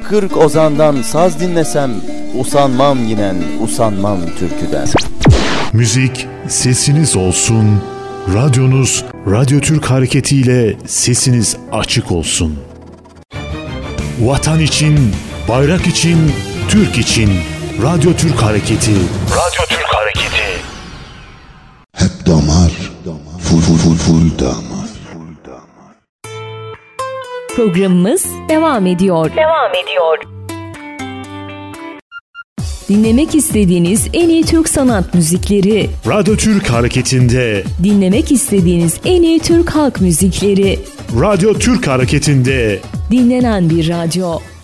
40 ozandan saz dinlesem, usanmam yinen, usanmam türküden. Müzik sesiniz olsun, radyonuz Radyo Türk Hareketi ile sesiniz açık olsun. Vatan için, bayrak için, Türk için Radyo Türk Hareketi. Radyo Türk Hareketi. Hep damar, full damar. Programımız devam ediyor. Dinlemek istediğiniz en iyi Türk sanat müzikleri. Radyo Türk Hareketi'nde. Dinlemek istediğiniz en iyi Türk halk müzikleri. Radyo Türk Hareketi'nde. Dinlenen bir radyo.